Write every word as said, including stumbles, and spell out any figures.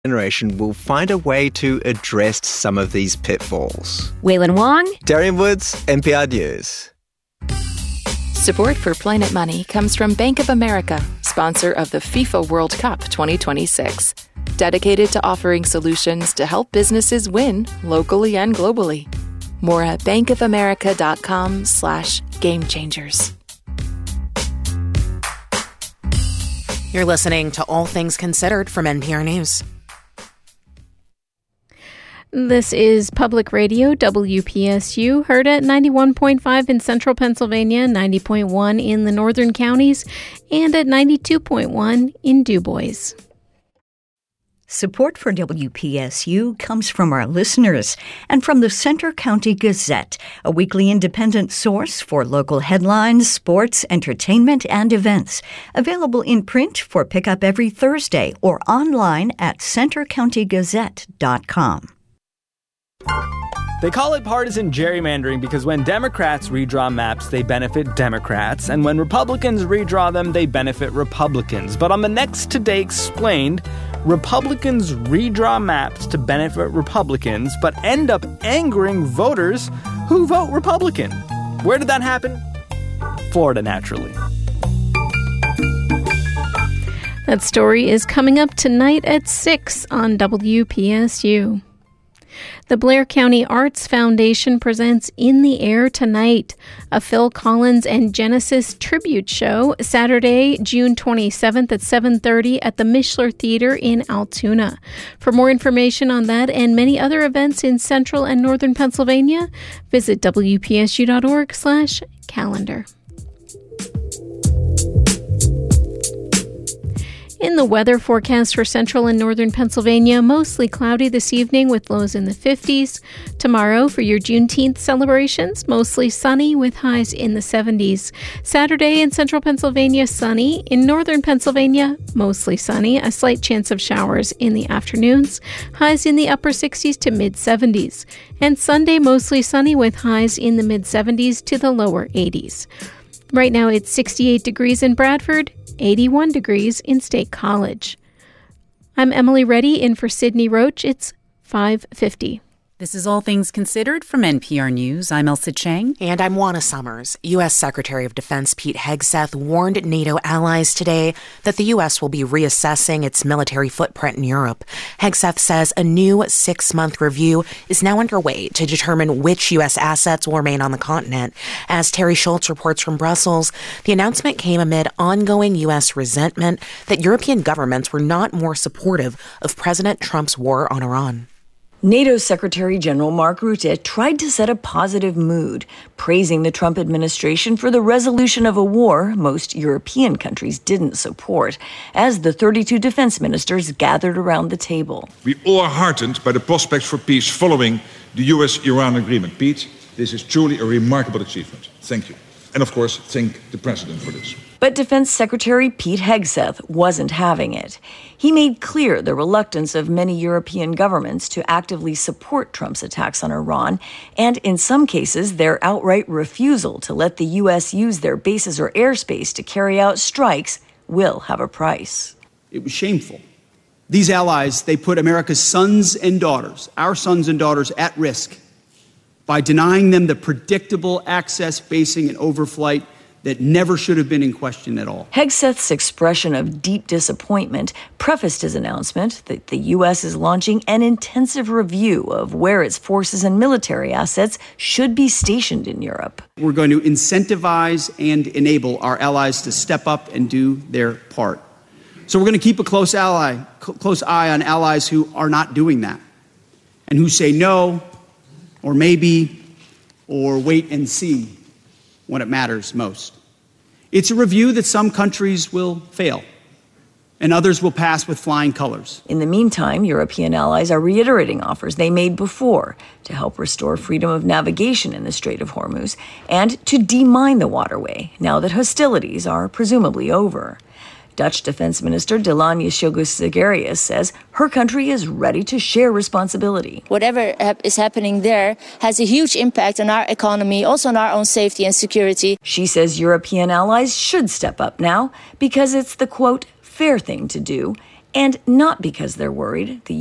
generation will find a way to address some of these pitfalls. Waylon Wong, Darian Woods, N P R News. Support for Planet Money comes from Bank of America, sponsor of the FIFA World Cup twenty twenty-six. Dedicated to offering solutions to help businesses win locally and globally. More at bankofamerica.com slash game changers. You're listening to All Things Considered from N P R News. This is Public Radio, W P S U, heard at ninety-one point five in central Pennsylvania, ninety point one in the northern counties, and at ninety-two point one in Du Bois. Support for W P S U comes from our listeners and from the Centre County Gazette, a weekly independent source for local headlines, sports, entertainment, and events. Available in print for pickup every Thursday or online at centre county gazette dot com. They call it partisan gerrymandering because when Democrats redraw maps, they benefit Democrats, and when Republicans redraw them, they benefit Republicans. But on the next Today Explained, Republicans redraw maps to benefit Republicans, but end up angering voters who vote Republican. Where did that happen? Florida, naturally. That story is coming up tonight at six on W P S U. The Blair County Arts Foundation presents In the Air Tonight, a Phil Collins and Genesis tribute show, Saturday, June twenty-seventh at seven thirty at the Mishler Theater in Altoona. For more information on that and many other events in central and northern Pennsylvania, visit W P S U dot org slash calendar. In the weather forecast for central and northern Pennsylvania, mostly cloudy this evening with lows in the fifties. Tomorrow for your Juneteenth celebrations, mostly sunny with highs in the seventies. Saturday in central Pennsylvania, sunny. In northern Pennsylvania, mostly sunny. A slight chance of showers in the afternoons. Highs in the upper sixties to mid-seventies. And Sunday, mostly sunny with highs in the mid-seventies to the lower eighties. Right now it's sixty-eight degrees in Bradford, eighty-one degrees in State College. I'm Emily Reddy in for Sydney Roach. It's five fifty. This is All Things Considered from N P R News. I'm Elsa Chang. And I'm Juana Summers. U S. Secretary of Defense Pete Hegseth warned NATO allies today that the U S will be reassessing its military footprint in Europe. Hegseth says a new six-month review is now underway to determine which U S assets will remain on the continent. As Terry Schultz reports from Brussels, the announcement came amid ongoing U S resentment that European governments were not more supportive of President Trump's war on Iran. NATO Secretary General Mark Rutte tried to set a positive mood, praising the Trump administration for the resolution of a war most European countries didn't support, as the thirty-two defense ministers gathered around the table. We all are heartened by the prospects for peace following the U S Iran agreement. Pete, this is truly a remarkable achievement. Thank you. And of course, thank the President for this. But Defense Secretary Pete Hegseth wasn't having it. He made clear the reluctance of many European governments to actively support Trump's attacks on Iran, and in some cases, their outright refusal to let the U S use their bases or airspace to carry out strikes will have a price. It was shameful. These allies, they put America's sons and daughters, our sons and daughters, at risk by denying them the predictable access, basing, and overflight that never should have been in question at all. Hegseth's expression of deep disappointment prefaced his announcement that the U S is launching an intensive review of where its forces and military assets should be stationed in Europe. We're going to incentivize and enable our allies to step up and do their part. So we're going to keep a close ally, close eye on allies who are not doing that and who say no or maybe or wait and see when it matters most. It's a review that some countries will fail and others will pass with flying colors. In the meantime, European allies are reiterating offers they made before to help restore freedom of navigation in the Strait of Hormuz and to demine the waterway now that hostilities are presumably over. Dutch Defense Minister Delanya Sjogis-Zegerius says her country is ready to share responsibility. Whatever is happening there has a huge impact on our economy, also on our own safety and security. She says European allies should step up now because it's the, quote, fair thing to do And not because they're worried the